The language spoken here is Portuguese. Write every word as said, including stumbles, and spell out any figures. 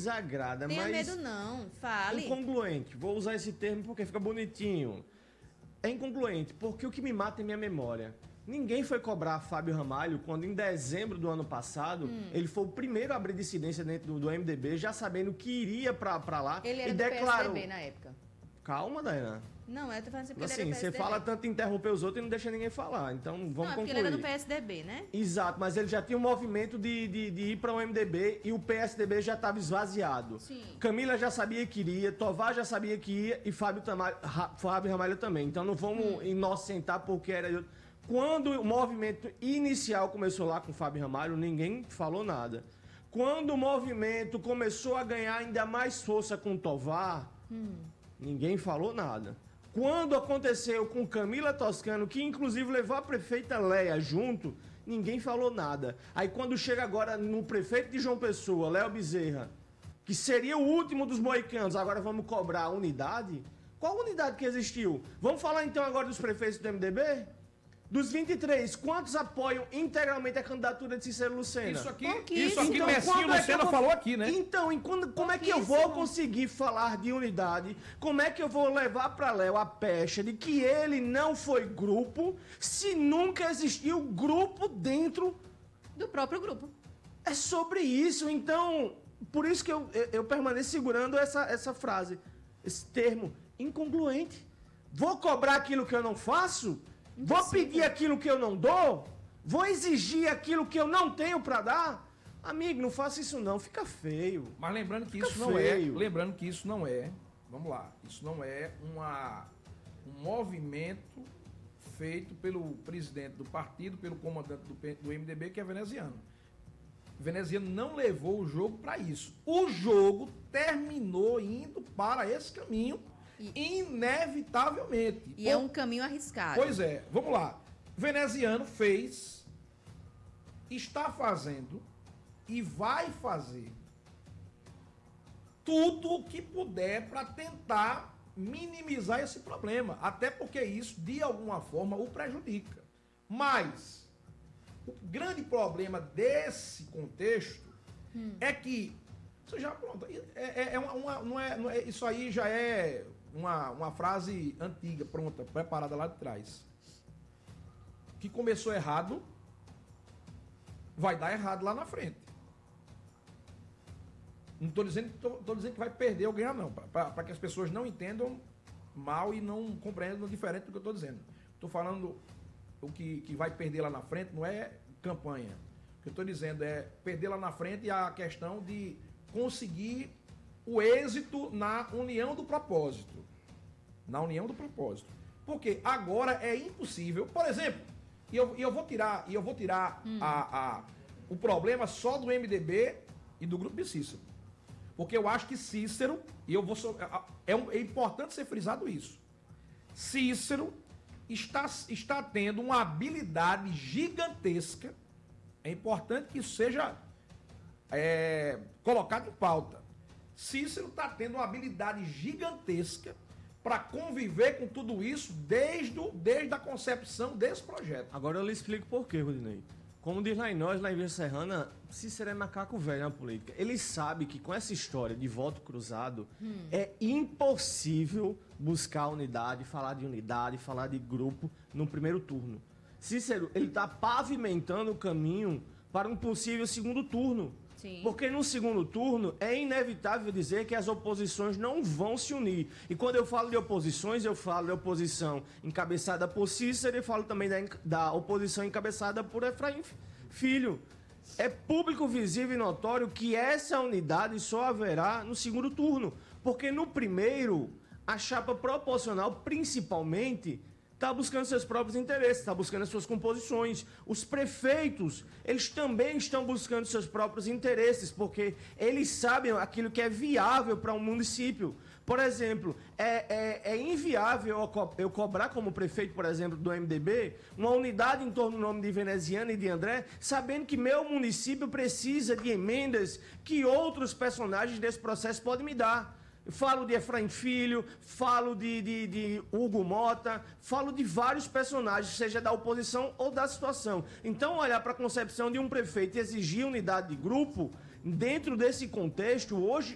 desagrada, Tenha mas... medo não, fale. Incongruente. Vou usar esse termo porque fica bonitinho. É incongruente, porque o que me mata é minha memória. Ninguém foi cobrar Fábio Ramalho quando, em dezembro do ano passado, hum. ele foi o primeiro a abrir dissidência dentro do, do M D B, já sabendo que iria pra, pra lá. Ele era e do declarou... P S D B na época. Calma, Dayana. Não, eu tô falando assim porque assim, ele era do P S D B. Você fala tanto interromper os outros e não deixa ninguém falar. Então, vamos não, é concluir. Não, ele era do P S D B, né? Exato, mas ele já tinha um movimento de, de, de ir para o M D B e o P S D B já estava esvaziado. Sim. Camila já sabia que iria, Tovar já sabia que ia e Fábio, Tamalho, Fábio Ramalho também. Então, não vamos hum. inocentar porque era... Quando o movimento inicial começou lá com Fábio Ramalho, ninguém falou nada. Quando o movimento começou a ganhar ainda mais força com Tovar... Hum. Ninguém falou nada. Quando aconteceu com Camila Toscano, que inclusive levou a prefeita Leia junto, ninguém falou nada. Aí quando chega agora no prefeito de João Pessoa, Léo Bezerra, que seria o último dos moicanos, agora vamos cobrar a unidade? Qual unidade que existiu? Vamos falar então agora dos prefeitos do M D B? Dos vinte e três, quantos apoiam integralmente a candidatura de Cícero Lucena? Isso aqui, isso aqui então, Messinho é Lucena vou... falou aqui, né? Então, e quando, como é que eu vou conseguir falar de unidade? Como é que eu vou levar para Léo a pecha de que ele não foi grupo se nunca existiu grupo dentro do próprio grupo? É sobre isso. Então, por isso que eu, eu, eu permaneço segurando essa, essa frase, esse termo, incongruente. Vou cobrar aquilo que eu não faço? Vou pedir aquilo que eu não dou? Vou exigir aquilo que eu não tenho para dar? Amigo, não faça isso não, fica feio. Mas lembrando que fica isso não feio. é, lembrando que isso não é, vamos lá, isso não é uma, um movimento feito pelo presidente do partido, pelo comandante do, do M D B, que é veneziano. O veneziano não levou o jogo para isso. O jogo terminou indo para esse caminho, E, inevitavelmente. E Por... é um caminho arriscado. Pois é, vamos lá. Veneziano fez, está fazendo e vai fazer tudo o que puder para tentar minimizar esse problema. Até porque isso, de alguma forma, o prejudica. Mas o grande problema desse contexto hum. é que isso já pronto. É, é uma, uma, não é, não é, isso aí já é Uma, uma frase antiga, pronta, preparada lá de trás. Que começou errado, vai dar errado lá na frente. Não estou dizendo, tô, tô dizendo que vai perder ou ganhar, não. Para que as pessoas não entendam mal e não compreendam diferente do que eu estou dizendo. Estou falando o que, que vai perder lá na frente não é campanha. O que eu estou dizendo é perder lá na frente a questão de conseguir o êxito na união do propósito. Na união do propósito. Porque agora é impossível, por exemplo, e eu, e eu vou tirar, e eu vou tirar hum. a, a, o problema só do M D B e do grupo de Cícero. Porque eu acho que Cícero, e eu vou é, é importante ser frisado isso. Cícero está, está tendo uma habilidade gigantesca. É importante que isso seja é, colocado em pauta. Cícero está tendo uma habilidade gigantesca para conviver com tudo isso desde, o, desde a concepção desse projeto. Agora eu lhe explico por quê, Rodinei. Como diz lá em nós, lá em Vila Serrana, Cícero é macaco velho na política. Ele sabe que com essa história de voto cruzado, hum. é impossível buscar unidade, falar de unidade, falar de grupo no primeiro turno. Cícero, ele está pavimentando o caminho para um possível segundo turno. Sim. Porque no segundo turno é inevitável dizer que as oposições não vão se unir. E quando eu falo de oposições, eu falo de oposição encabeçada por Cícero e falo também da, da oposição encabeçada por Efraim Filho. É público, visível e notório que essa unidade só haverá no segundo turno. Porque no primeiro, a chapa proporcional, principalmente, está buscando seus próprios interesses, está buscando as suas composições. Os prefeitos, eles também estão buscando seus próprios interesses, porque eles sabem aquilo que é viável para um município. Por exemplo, é, é, é inviável eu, co eu cobrar como prefeito, por exemplo, do M D B, uma unidade em torno do nome de Veneziano e de André, sabendo que meu município precisa de emendas que outros personagens desse processo podem me dar. Falo de Efraim Filho, falo de, de, de Hugo Mota, falo de vários personagens, seja da oposição ou da situação. Então, olhar para a concepção de um prefeito e exigir unidade de grupo, dentro desse contexto, hoje